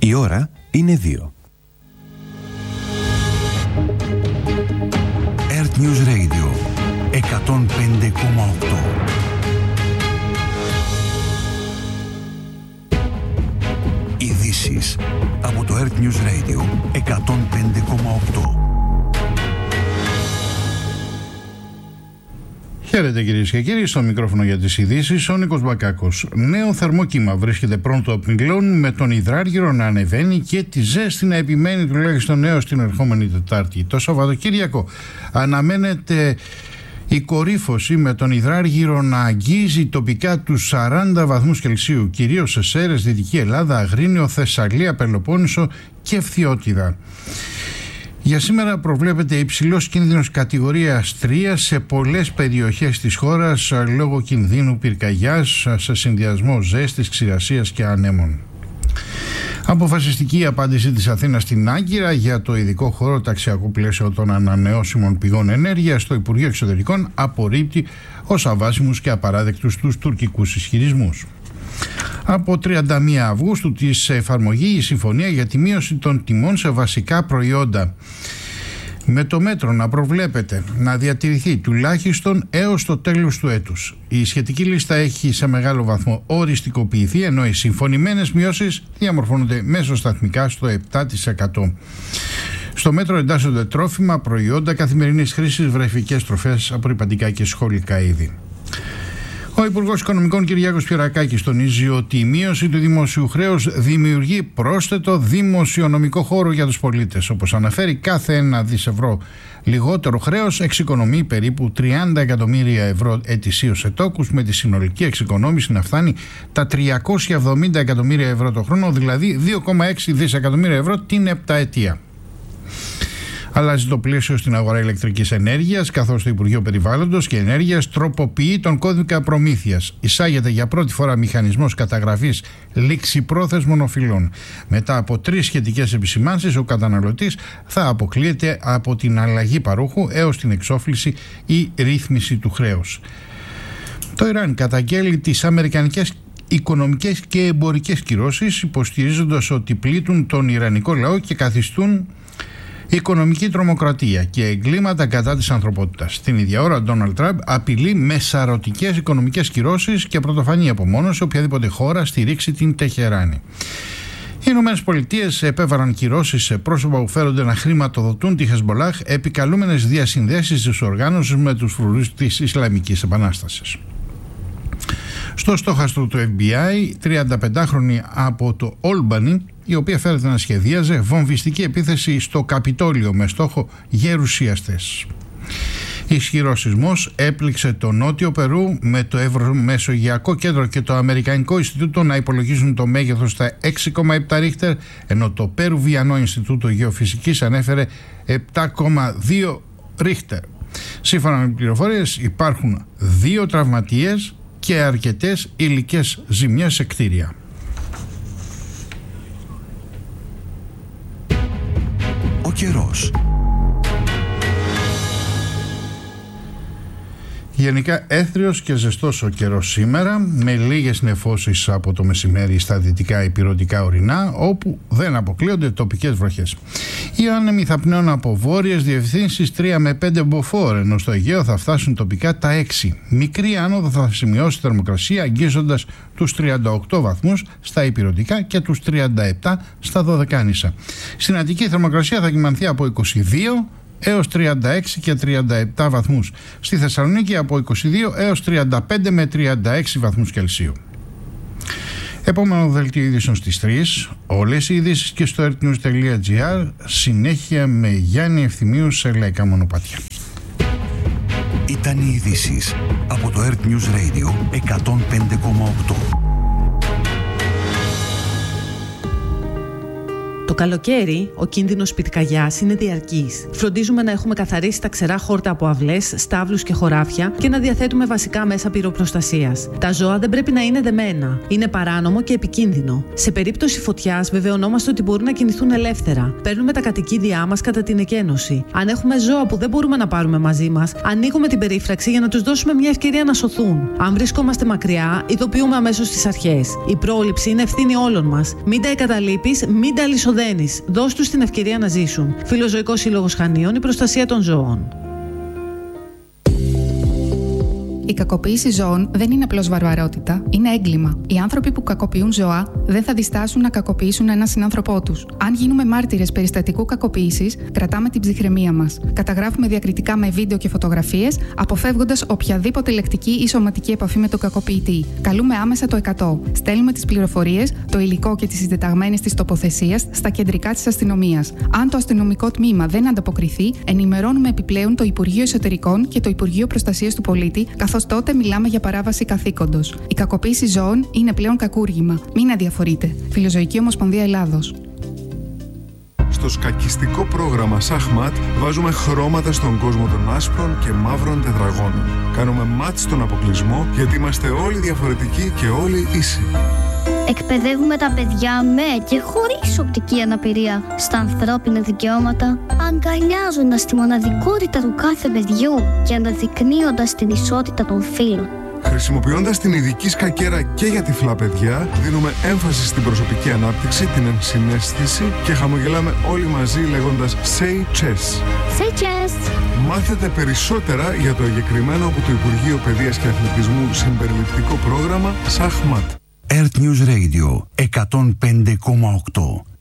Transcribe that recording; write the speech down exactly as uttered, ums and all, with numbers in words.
Η ώρα είναι δύο. Earth News Radio εκατόν πέντε κόμμα οκτώ. Ειδήσεις από το Earth News Radio εκατόν πέντε κόμμα οκτώ. Χαίρετε κυρίες και κύριοι, στο μικρόφωνο για τις ειδήσεις ο Νίκος Μπακάκος. Νέο θερμόκυμα βρίσκεται πρώτο από Μυγλών, με τον υδράργυρο να ανεβαίνει και τη ζέστη να επιμένει τουλάχιστον έως την ερχόμενη Τετάρτη. Το Σαββατοκύριακο αναμένεται η κορύφωση, με τον υδράργυρο να αγγίζει τοπικά τους σαράντα βαθμούς Κελσίου, κυρίως σε Σέρρες, Δυτική Ελλάδα, Αγρίνιο, Θεσσαλία, Πελοπόννησο και Φθιώτιδα. Για σήμερα προβλέπεται υψηλός κίνδυνος κατηγορίας τρία σε πολλές περιοχές της χώρας λόγω κινδύνου πυρκαγιάς σε συνδυασμό ζέστης, ξηρασίας και ανέμων. Αποφασιστική απάντηση της Αθήνας στην Άγκυρα για το ειδικό χώρο ταξιακού πλαίσιο των ανανεώσιμων πηγών ενέργειας. Το Υπουργείο Εξωτερικών απορρίπτει ως αβάσιμους και απαράδεκτους τους τουρκικούς ισχυρισμούς. Από τριάντα μία Αυγούστου της εφαρμογή η συμφωνία για τη μείωση των τιμών σε βασικά προϊόντα, με το μέτρο να προβλέπεται να διατηρηθεί τουλάχιστον έως το τέλος του έτους. Η σχετική λίστα έχει σε μεγάλο βαθμό οριστικοποιηθεί, ενώ οι συμφωνημένες μειώσεις διαμορφώνονται μέσοσταθμικά στο επτά τοις εκατό. Στο μέτρο εντάσσονται τρόφιμα, προϊόντα καθημερινής χρήσης, βρεφικές τροφές, απορρυπαντικά και σχολικά είδη. Ο Υπουργός Οικονομικών Κυριάκος Πιερακάκης τονίζει ότι η μείωση του δημοσίου χρέους δημιουργεί πρόσθετο δημοσιονομικό χώρο για τους πολίτες. Όπως αναφέρει, κάθε ένα δις ευρώ λιγότερο χρέος εξοικονομεί περίπου τριάντα εκατομμύρια ευρώ ετησίως σε τόκους, με τη συνολική εξοικονόμηση να φτάνει τα τριακόσια εβδομήντα εκατομμύρια ευρώ το χρόνο, δηλαδή δύο κόμμα έξι δισεκατομμύρια ευρώ την επταετία. Αλλάζει το πλαίσιο στην αγορά ηλεκτρικής ενέργειας, καθώς το Υπουργείο Περιβάλλοντος και Ενέργειας τροποποιεί τον κώδικα προμήθειας. Εισάγεται για πρώτη φορά μηχανισμός καταγραφής ληξιπρόθεσμων οφειλών. Μετά από τρεις σχετικές επισημάνσεις, ο καταναλωτής θα αποκλείεται από την αλλαγή παρόχου έως την εξόφληση ή ρύθμιση του χρέους. Το Ιράν καταγγέλει τις αμερικανικές οικονομικές και εμπορικές κυρώσεις, υποστηρίζοντας ότι πλήττουν τον ιρανικό λαό και καθιστούν οικονομική τρομοκρατία και εγκλήματα κατά της ανθρωπότητας. Την ίδια ώρα, ο Ντόναλντ Τραμπ απειλεί με σαρωτικές οικονομικές κυρώσεις και πρωτοφανή απομόνωση οποιαδήποτε χώρα στηρίξει την Τεχεράνη. Οι Ηνωμένες Πολιτείες επέβαλαν κυρώσεις σε πρόσωπα που φέρονται να χρηματοδοτούν τη Χεσμολάχ, επικαλούμενες διασυνδέσεις της οργάνωσης με τους φρουρούς της Ισλαμικής Επανάστασης. Στο στόχαστρο του εφ μπι άι, τριανταπεντάχρονη από το Όλμπανι, η οποία φέρεται να σχεδίαζε βομβιστική επίθεση στο Καπιτόλιο με στόχο γερουσιαστές. Ισχυρός σεισμός έπληξε το νότιο Περού, με το Ευρωμεσογειακό Κέντρο και το Αμερικανικό Ινστιτούτο να υπολογίζουν το μέγεθος στα έξι κόμμα επτά ρίχτερ, ενώ το Περουβιανό Ινστιτούτο Γεωφυσικής ανέφερε επτά κόμμα δύο ρίχτερ. Σύμφωνα με πληροφορίες, υπάρχουν δύο τραυματίες και αρκετές υλικές ζημιές σε κτίρια. Ο καιρός. Γενικά έθριος και ζεστός ο καιρός σήμερα, με λίγες νεφώσεις από το μεσημέρι στα δυτικά ηπειρωτικά ορεινά, όπου δεν αποκλείονται τοπικές βροχές. Οι άνεμοι θα πνέουν από βόρειες διευθύνσεις τρία με πέντε μποφόρ, ενώ στο Αιγαίο θα φτάσουν τοπικά τα έξι. Μικρή άνοδο θα σημειώσει θερμοκρασία, αγγίζοντας τους τριάντα οκτώ βαθμούς στα ηπειρωτικά και τους τριάντα επτά στα Δωδεκάνησα. Στην Αττική η θερμοκρασία θα κυμανθεί από είκοσι δύο έως τριάντα έξι και τριάντα επτά βαθμούς. Στη Θεσσαλονίκη από είκοσι δύο έως τριάντα πέντε με τριάντα έξι βαθμούς Κελσίου. Επόμενο δελτίο ειδήσεων στις τρεις. Όλες οι ειδήσεις και στο earthnews τελεία gr. Συνέχεια με Γιάννη Ευθυμίου σε λαϊκά μονοπάτια. Ήταν οι ειδήσεις από το Earth News Radio εκατόν πέντε κόμμα οκτώ. Το καλοκαίρι, ο κίνδυνος πυρκαγιάς είναι διαρκής. Φροντίζουμε να έχουμε καθαρίσει τα ξερά χόρτα από αυλές, στάβλους και χωράφια και να διαθέτουμε βασικά μέσα πυροπροστασίας. Τα ζώα δεν πρέπει να είναι δεμένα. Είναι παράνομο και επικίνδυνο. Σε περίπτωση φωτιάς, βεβαιωνόμαστε ότι μπορούν να κινηθούν ελεύθερα. Παίρνουμε τα κατοικίδια μας κατά την εκένωση. Αν έχουμε ζώα που δεν μπορούμε να πάρουμε μαζί μας, ανοίγουμε την περίφραξη για να τους δώσουμε μια ευκαιρία να σωθούν. Αν βρισκόμαστε μακριά, ειδοποιούμε αμέσως τις αρχές. Η πρόληψη είναι ευθύνη όλων μας. Μην τα εγκαταλείπεις, μην τα αλυσοδένεις. Δώσ' τους την ευκαιρία να ζήσουν. Φιλοζωικός Σύλλογος Χανίων, η προστασία των ζώων. Η κακοποίηση ζώων δεν είναι απλώς βαρβαρότητα, είναι έγκλημα. Οι άνθρωποι που κακοποιούν ζώα δεν θα διστάσουν να κακοποιήσουν έναν συνάνθρωπό τους. Αν γίνουμε μάρτυρες περιστατικού κακοποίησης, κρατάμε την ψυχραιμία μας. Καταγράφουμε διακριτικά με βίντεο και φωτογραφίες, αποφεύγοντας οποιαδήποτε λεκτική ή σωματική επαφή με τον κακοποιητή. Καλούμε άμεσα το εκατό. Στέλνουμε τις πληροφορίες, το υλικό και τις συντεταγμένες της τοποθεσίας στα κεντρικά της αστυνομίας. Αν το αστυνομικό τμήμα δεν ανταποκριθεί, ενημερώνουμε επιπλέον το Υπουργείο Εσωτερικών και το Υπουργείο Προστασίας του Πολίτη, καθώς τότε μιλάμε για παράβαση καθήκοντος. Η κακοποίηση ζώων είναι πλέον κακούργημα. Μην αδιαφορείτε. Φιλοζωική Ομοσπονδία Ελλάδος. Στο σκακιστικό πρόγραμμα Σαχμάτ βάζουμε χρώματα στον κόσμο των άσπρων και μαύρων τετραγώνων. Κάνουμε μάτ στον αποκλεισμό γιατί είμαστε όλοι διαφορετικοί και όλοι ίσοι. Εκπαιδεύουμε τα παιδιά με και χωρίς οπτική αναπηρία στα ανθρώπινα δικαιώματα, αγκαλιάζοντας τη μοναδικότητα του κάθε παιδιού και αναδεικνύοντας την ισότητα των φύλων. Χρησιμοποιώντας την ειδική σκακέρα και για τυφλά παιδιά, δίνουμε έμφαση στην προσωπική ανάπτυξη, την ενσυναίσθηση και χαμογελάμε όλοι μαζί λέγοντας Say Chess. Say Chess! Μάθετε περισσότερα για το εγκεκριμένο από το Υπουργείο Παιδείας και Αθλητισμού συμπεριληπτικό πρόγραμμα Σαχμάτ. Earth News Radio εκατόν πέντε κόμμα οκτώ.